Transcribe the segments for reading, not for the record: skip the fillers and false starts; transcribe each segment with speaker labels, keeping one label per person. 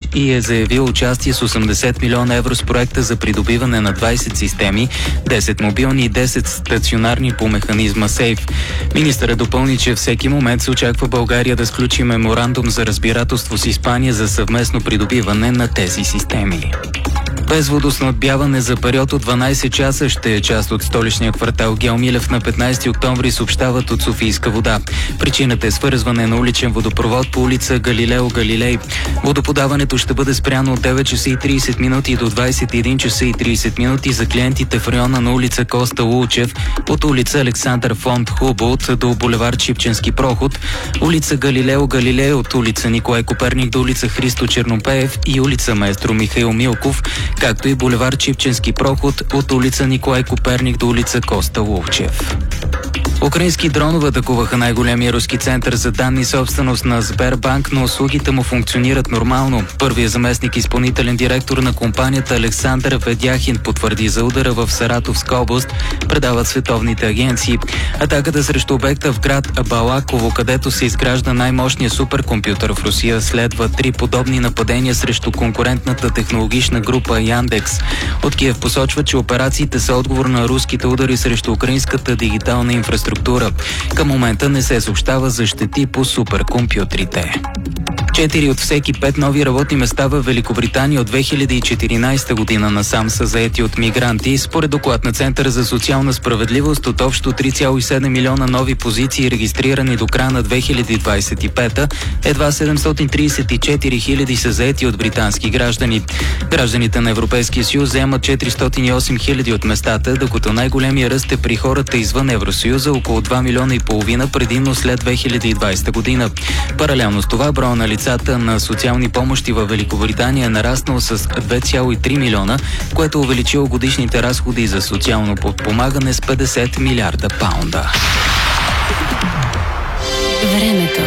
Speaker 1: и е заявил участие с 80 милиона евро с проекта за придобиване на 20 системи, 10 мобилни и 10 стационарни по механизма СЕЙФ. Министърът допълни, че всеки момент се очаква България да сключи меморандум за разбирателство с Испания за съвместно придобиване на тези системи. Без водоснабдяване за период от 12 часа ще е част от столичния квартал Геомилев на 15 октомври, съобщават от Софийска вода. Причината е свързване на уличен водопровод по улица Галилео Галилей. Водоподаването ще бъде спряно от 9 часа и 30 минути до 21 часа и 30 минути за клиентите в района на улица Коста Лулчев, от улица Александър фон Хуболт до булевард Шипченски проход, улица Галилео Галилей от улица Николай Коперник до улица Христо Чернопеев и улица Маестро Михаил Милков, както и булевард Шипченски проход от улица Николай Коперник до улица Коста Лулчев. Украински дронове атакуваха най-големия руски център за данни собственост на Сбербанк, но услугите му функционират нормално. Първият заместник изпълнителен директор на компанията Александър Ведяхин потвърди за удара в Саратовска област, предават световните агенции. Атаката срещу обекта в град Балаково, където се изгражда най-мощният суперкомпютър в Русия, следва 3 подобни нападения срещу конкурентната технологична група Яндекс. От Киев посочва, че операциите са отговор на руските удари срещу украинската дигитална инфраструктура. Към момента не се съобщава за щети по суперкомпютрите. 4 от всеки 5 нови работни места в Великобритания от 2014 година насам са заети от мигранти. Според доклад на Центъра за социална справедливост, от общо 3,7 милиона нови позиции, регистрирани до края на 2025, едва 734 хиляди са заети от британски граждани. Гражданите на Европейския съюз заемат 408 хиляди от местата, докато най-големия ръст е при хората извън Евросъюза, около 2 милиона и половина, предимно след 2020 година. Паралелно с това, броя на лицата на социални помощи във Великобритания е нараснал с 2,3 милиона, което е увеличило годишните разходи за социално подпомагане с 50 милиарда паунда.
Speaker 2: Времето.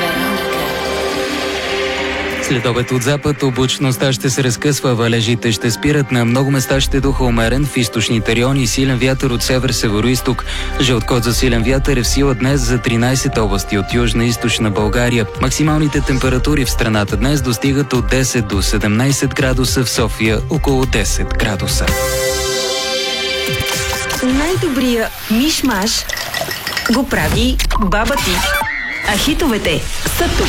Speaker 1: След обед от запад облачността ще се разкъсва, валежите ще спират, на много места ще духа умерен, в източните райони силен вятър от север-североизток. Жълт код за силен вятър е в сила днес за 13 области от южна и източна България. Максималните температури в страната днес достигат от 10 до 17 градуса, в София около 10 градуса.
Speaker 2: Най-добрия миш-маш го прави баба ти. А хитовете са тук.